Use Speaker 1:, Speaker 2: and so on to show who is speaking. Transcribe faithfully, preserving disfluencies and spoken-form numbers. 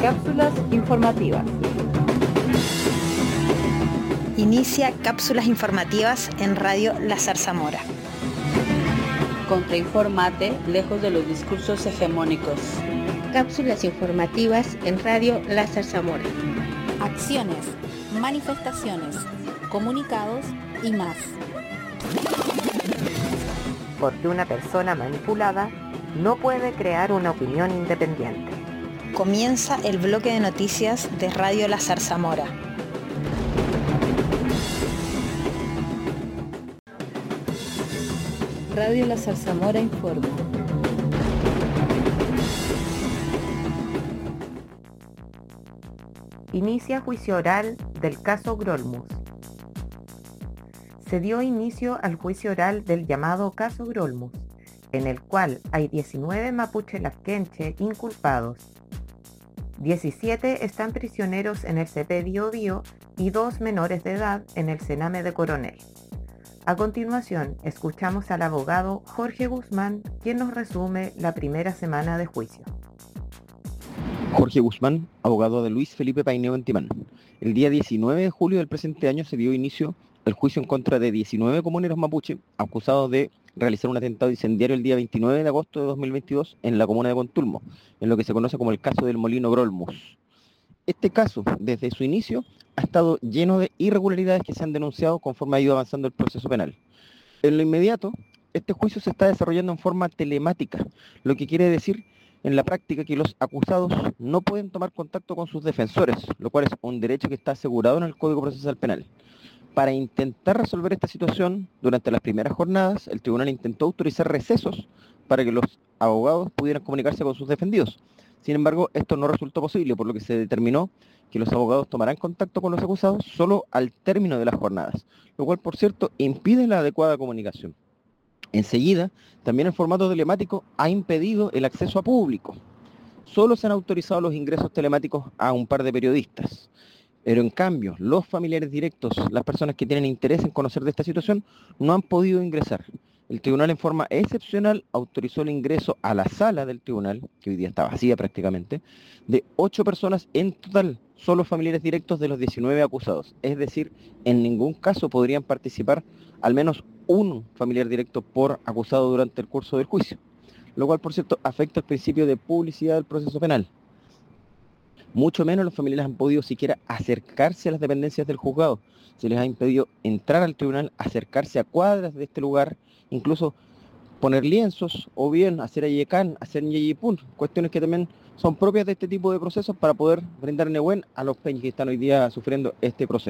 Speaker 1: Cápsulas informativas.
Speaker 2: Inicia cápsulas informativas en Radio La Zarzamora.
Speaker 3: Contrainformate lejos de los discursos hegemónicos.
Speaker 4: Cápsulas informativas en Radio La Zarzamora.
Speaker 5: Acciones, manifestaciones, comunicados y más.
Speaker 6: Porque una persona manipulada no puede crear una opinión independiente.
Speaker 2: Comienza el bloque de noticias de Radio La Zarzamora.
Speaker 1: Radio La Zarzamora informa.
Speaker 6: Inicia juicio oral del caso Grolmus. Se dio inicio al juicio oral del llamado caso Grolmus, en el cual hay diecinueve mapuche lasquenche inculpados. diecisiete están prisioneros en el C P Biobío Biobío y dos menores de edad en el Sename de Coronel. A continuación, escuchamos al abogado Jorge Guzmán, quien nos resume la primera semana de juicio.
Speaker 7: Jorge Guzmán, abogado de Luis Felipe Paineo Bentimán. El día diecinueve de julio del presente año se dio inicio al juicio en contra de diecinueve comuneros mapuche acusados de realizar un atentado incendiario el día veintinueve de agosto de dos mil veintidós en la comuna de Contulmo, en lo que se conoce como el caso del Molino Grolmus. Este caso, desde su inicio, ha estado lleno de irregularidades que se han denunciado conforme ha ido avanzando el proceso penal. En lo inmediato, este juicio se está desarrollando en forma telemática, lo que quiere decir en la práctica que los acusados no pueden tomar contacto con sus defensores, lo cual es un derecho que está asegurado en el Código Procesal Penal. Para intentar resolver esta situación, durante las primeras jornadas, el tribunal intentó autorizar recesos para que los abogados pudieran comunicarse con sus defendidos. Sin embargo, esto no resultó posible, por lo que se determinó que los abogados tomarán contacto con los acusados solo al término de las jornadas, lo cual, por cierto, impide la adecuada comunicación. Enseguida, también el formato telemático ha impedido el acceso a público. Solo se han autorizado los ingresos telemáticos a un par de periodistas. Pero en cambio, los familiares directos, las personas que tienen interés en conocer de esta situación, no han podido ingresar. El tribunal en forma excepcional autorizó el ingreso a la sala del tribunal, que hoy día está vacía prácticamente, de ocho personas en total, solo familiares directos de los diecinueve acusados. Es decir, en ningún caso podrían participar al menos un familiar directo por acusado durante el curso del juicio, lo cual, por cierto, afecta el principio de publicidad del proceso penal. Mucho menos los familiares han podido siquiera acercarse a las dependencias del juzgado. Se les ha impedido entrar al tribunal, acercarse a cuadras de este lugar, incluso poner lienzos o bien hacer ayecán, hacer ñeyipún, cuestiones que también son propias de este tipo de procesos para poder brindar Nehuen a los peñas que están hoy día sufriendo este proceso.